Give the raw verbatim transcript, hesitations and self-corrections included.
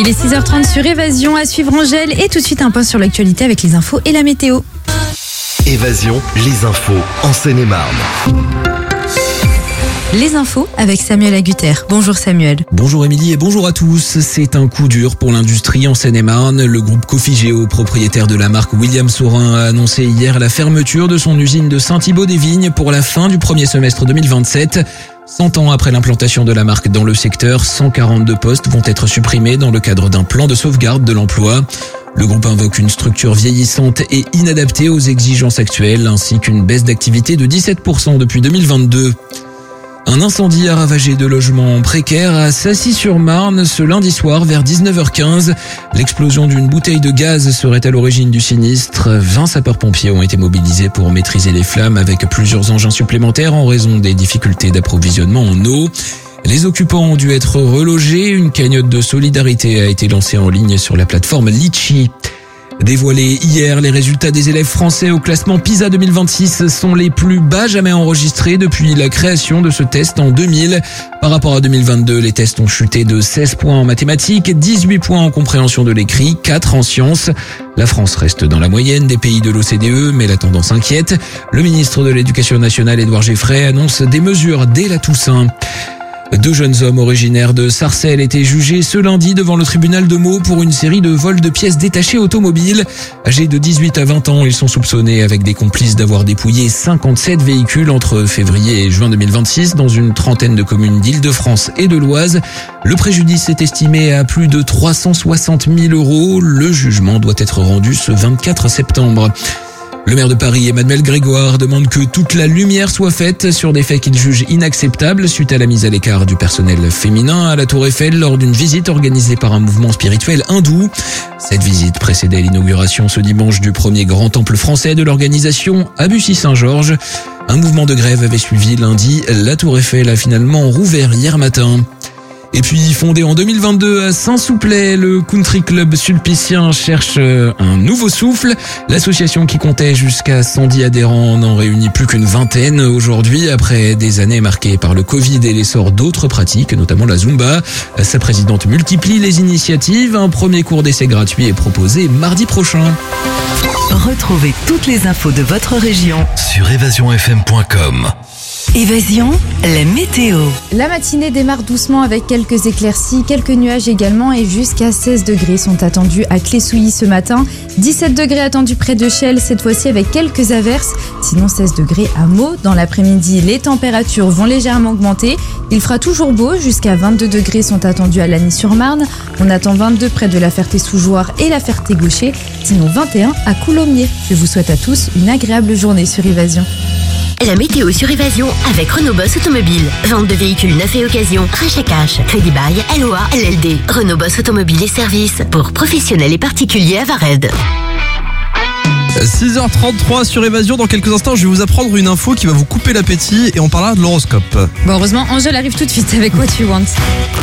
Il est six heures trente sur Évasion, à suivre Angèle, et tout de suite un point sur l'actualité avec les infos et la météo. Évasion, les infos en Seine-et-Marne. Les infos avec Samuel Agutter. Bonjour Samuel. Bonjour Émilie et bonjour à tous. C'est un coup dur pour l'industrie en Seine-et-Marne. Le groupe Cofigeo, propriétaire de la marque William Saurin, a annoncé hier la fermeture de son usine de Saint-Thibaud-des-Vignes pour la fin du premier semestre deux mille vingt-sept. cent ans après l'implantation de la marque dans le secteur, cent quarante-deux postes vont être supprimés dans le cadre d'un plan de sauvegarde de l'emploi. Le groupe invoque une structure vieillissante et inadaptée aux exigences actuelles, ainsi qu'une baisse d'activité de dix-sept pour cent depuis deux mille vingt-deux. Un incendie a ravagé deux logements précaires à Sassy-sur-Marne ce lundi soir vers dix-neuf heures quinze. L'explosion d'une bouteille de gaz serait à l'origine du sinistre. vingt sapeurs-pompiers ont été mobilisés pour maîtriser les flammes avec plusieurs engins supplémentaires en raison des difficultés d'approvisionnement en eau. Les occupants ont dû être relogés. Une cagnotte de solidarité a été lancée en ligne sur la plateforme Litchi. Dévoilés hier, les résultats des élèves français au classement PISA deux mille vingt-six sont les plus bas jamais enregistrés depuis la création de ce test en deux mille. Par rapport à deux mille vingt-deux, les tests ont chuté de seize points en mathématiques, dix-huit points en compréhension de l'écrit, quatre en sciences. La France reste dans la moyenne des pays de l'O C D E, mais la tendance inquiète. Le ministre de l'Éducation nationale, Édouard Geffray, annonce des mesures dès la Toussaint. Deux jeunes hommes originaires de Sarcelles étaient jugés ce lundi devant le tribunal de Meaux pour une série de vols de pièces détachées automobiles. Âgés de dix-huit à vingt ans, ils sont soupçonnés avec des complices d'avoir dépouillé cinquante-sept véhicules entre février et juin deux mille vingt-six dans une trentaine de communes d'Île-de-France et de l'Oise. Le préjudice est estimé à plus de trois cent soixante mille euros. Le jugement doit être rendu ce vingt-quatre septembre. Le maire de Paris, Emmanuel Grégoire, demande que toute la lumière soit faite sur des faits qu'il juge inacceptables suite à la mise à l'écart du personnel féminin à la Tour Eiffel lors d'une visite organisée par un mouvement spirituel hindou. Cette visite précédait l'inauguration ce dimanche du premier grand temple français de l'organisation à Bussy-Saint-Georges. Un mouvement de grève avait suivi lundi. La Tour Eiffel a finalement rouvert hier matin. Et puis, fondé en deux mille vingt-deux à Saint-Souplet, le Country Club sulpicien cherche un nouveau souffle. L'association, qui comptait jusqu'à cent dix adhérents, n'en réunit plus qu'une vingtaine aujourd'hui, après des années marquées par le Covid et l'essor d'autres pratiques, notamment la Zumba. Sa présidente multiplie les initiatives. Un premier cours d'essai gratuit est proposé mardi prochain. Retrouvez toutes les infos de votre région Sur évasion f m point com. Évasion, la météo. La matinée démarre doucement avec quelques éclaircies, quelques nuages également, et jusqu'à seize degrés sont attendus à Clé-Souilly ce matin. dix-sept degrés attendus près de Chelles, cette fois-ci avec quelques averses. Sinon seize degrés à Meaux. Dans l'après-midi, les températures vont légèrement augmenter. Il fera toujours beau, jusqu'à vingt-deux degrés sont attendus à Lagny-sur-Marne. On attend vingt-deux près de la Ferté-sous-Jouarre et la Ferté-Gaucher. Sinon vingt et un à Coulommiers. Je vous souhaite à tous une agréable journée sur Évasion. La météo sur Évasion avec Renault Boss Automobile. Vente de véhicules neufs et occasion, rachat cash, crédit bail, L O A, L L D. Renault Boss Automobile et services pour professionnels et particuliers à Vared. six heures trente-trois sur Évasion. Dans quelques instants, je vais vous apprendre une info qui va vous couper l'appétit et on parlera de l'horoscope. Bon, heureusement, Angèle arrive tout de suite avec What You Want.